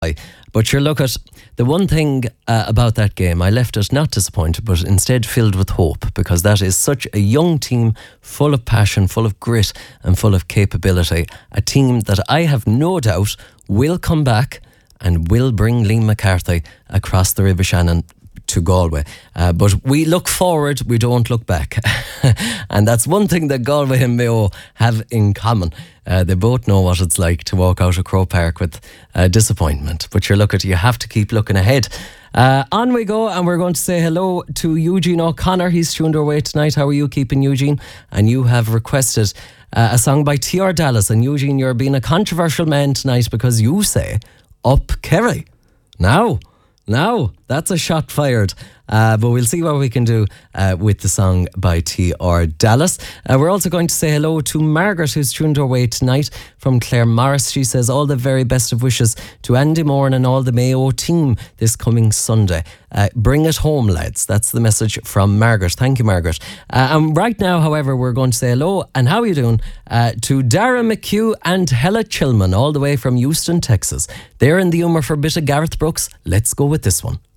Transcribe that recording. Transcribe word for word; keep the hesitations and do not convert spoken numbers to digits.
But you're look at the one thing uh, about that game, I left it not disappointed, but instead filled with hope, because that is such a young team, full of passion, full of grit, and full of capability. A team that I have no doubt will come back and will bring Liam McCarthy across the River Shannon to Galway. Uh, but we look forward, we don't look back. And that's one thing that Galway and Mayo have in common. Uh, they both know what it's like to walk out of Croke Park with uh, disappointment. But you're looking, you have to keep looking ahead. Uh, on we go, and we're going to say hello to Eugene O'Connor. He's tuned our way tonight. How are you keeping, Eugene? And you have requested uh, a song by T R Dallas. And Eugene, you're being a controversial man tonight because you say Up Kerry. Now, now, that's a shot fired. Uh, but we'll see what we can do uh, with the song by T R Dallas. Uh, we're also going to say hello to Margaret, who's tuned our way tonight from Clare Morris. She says all the very best of wishes to Andy Moore and all the Mayo team this coming Sunday. Uh, bring it home, lads. That's the message from Margaret. Thank you, Margaret. Uh, and right now, however, we're going to say hello and how are you doing uh, to Dara McHugh and Hella Chilman, all the way from Houston, Texas. They're in the humour for a bit of Gareth Brooks. Let's go with this one.